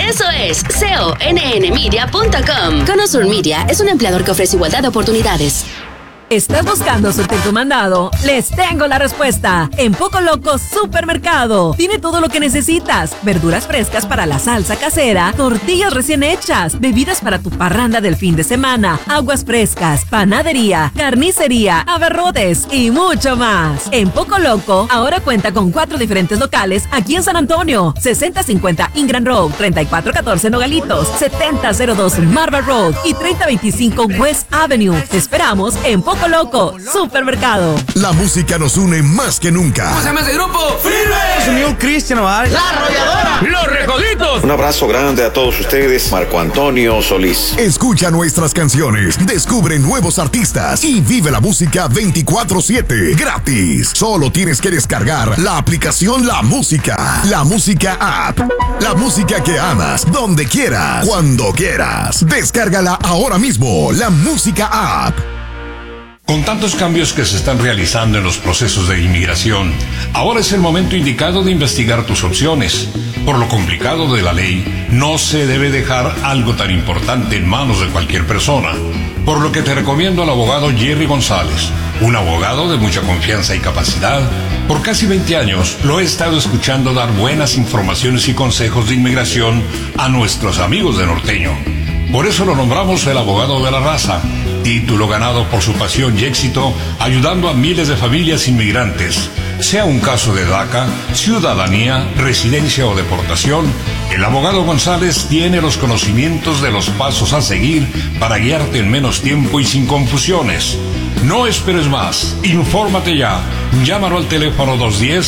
Eso es CONNmedia.com. Conosur Media es un empleador que ofrece igualdad de oportunidades. ¿Estás buscando surtir tu mandado? Les tengo la respuesta. En Poco Loco Supermercado. Tiene todo lo que necesitas. Verduras frescas para la salsa casera, tortillas recién hechas, bebidas para tu parranda del fin de semana, aguas frescas, panadería, carnicería, abarrotes y mucho más. En Poco Loco ahora cuenta con 4 diferentes locales aquí en San Antonio. 6050 Ingram Road, 3414 Nogalitos, 7002 Marva Road y 3025 West Avenue. Te esperamos en Poco Loco Supermercado. La música nos une más que nunca. ¿Cómo se llama ese grupo? ¡Firme! Unión Cristian Oval. La Arrolladora. Los Recoditos. Un abrazo grande a todos ustedes. Marco Antonio Solís. Escucha nuestras canciones, descubre nuevos artistas y vive la música 24/7 gratis. Solo tienes que descargar la aplicación La Música. La Música App. La música que amas, donde quieras, cuando quieras. Descárgala ahora mismo. La Música App. Con tantos cambios que se están realizando en los procesos de inmigración, ahora es el momento indicado de investigar tus opciones. Por lo complicado de la ley, no se debe dejar algo tan importante en manos de cualquier persona. Por lo que te recomiendo al abogado Jerry González, un abogado de mucha confianza y capacidad. Por casi 20 años lo he estado escuchando dar buenas informaciones y consejos de inmigración a nuestros amigos de Norteño. Por eso lo nombramos el abogado de la raza, título ganado por su pasión y éxito, ayudando a miles de familias inmigrantes. Sea un caso de DACA, ciudadanía, residencia o deportación, el abogado González tiene los conocimientos de los pasos a seguir para guiarte en menos tiempo y sin confusiones. No esperes más, infórmate ya. Llámalo al teléfono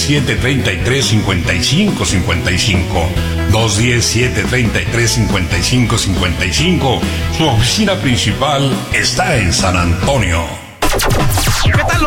210-733-5555. 210-733-5555. Su oficina principal está en San Antonio. ¿Qué tal,